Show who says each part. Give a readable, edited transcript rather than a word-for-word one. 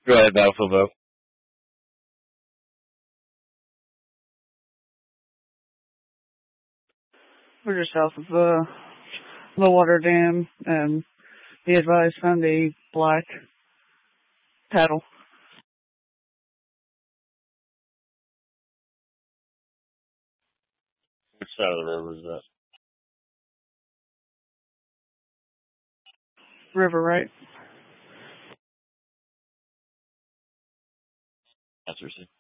Speaker 1: Go ahead, Battlefield Vote.
Speaker 2: We're just south of Low Water Dam, and be advised found a black paddle.
Speaker 1: Which side of the river is that?
Speaker 2: River, right?
Speaker 1: Answer C.